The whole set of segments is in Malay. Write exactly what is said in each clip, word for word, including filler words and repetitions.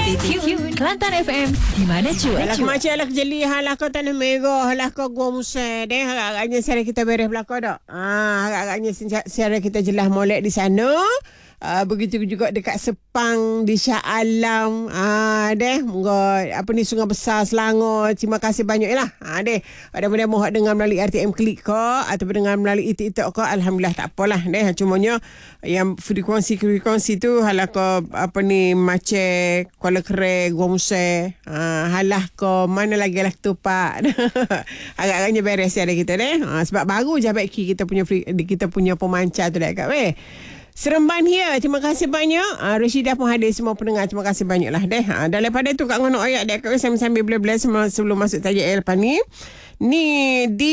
Stay tune Kelantan F M, di mana cuaca. Alah macam lah jeli halah kau tanah merah halah kau gua musai deh agak-agaknya siara kita beres belakang dak. Ah agak-agaknya siara kita jelas molek di sana. Uh, begitu juga dekat Sepang di Shah Alam ah deh moga apa ni Sungai Besar Selangor. Terima kasih banyak lah ah deh mudah-mudahan mohon dengar melalui R T M Klik ko ataupun dengar melalui TikTok ko, alhamdulillah tak apalah deh. Cumanya yang frekuensi frekuensi tu halah ko apa ni macam Kuala Kere Gua Musai ah halah ko mana lagi lah ketupat. Agak-agaknya beres ada kita deh ah, sebab baru je baik kita punya free, kita punya pemancar tu dah kat weh. Seremban here. Terima kasih banyak. Uh, Rashidah pun hadir semua pendengar. Terima kasih banyak lah deh. Uh, daripada tu Kak Ngono ayat dek sambil-sambil bela-bela sebelum masuk tajuk air lepas ni. Ni di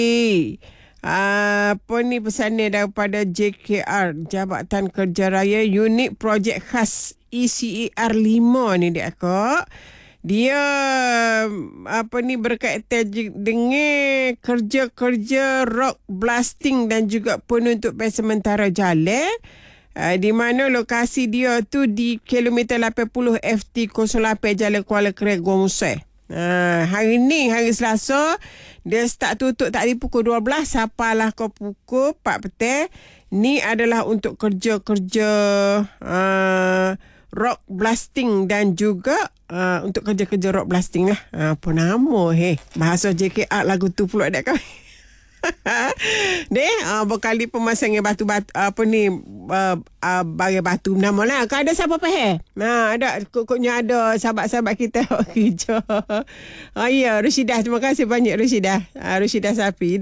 uh, apa ni pesanan daripada J K R, Jabatan Kerja Raya, unit projek khas E C A R lima ni dek Kak. Dia apa ni berkaitan dengan kerja-kerja rock blasting dan juga penutupan sementara jalan. Uh, di mana lokasi dia tu di kilometer lapan puluh F T kosong lapan Jalan Kuala Kere Gua Musai. Uh, hari ni hari Selasa dia start tutup tadi pukul dua belas sampailah ke pukul empat petang. Ni adalah untuk kerja-kerja uh, rock blasting dan juga uh, untuk kerja-kerja rock blasting lah. Uh, apa nama he? Bahasa J K R lagu tu pula dak kau. Deh, uh, berkali pemasangan batu-batu apa ni uh, uh, bagai batu nama lah. Kau ada siapa pe? Nah, ada kokoknya ada sahabat-sahabat kita kerja. Ah ya, Rashidah, terima kasih banyak Rashidah. Uh, Rashidah Safi.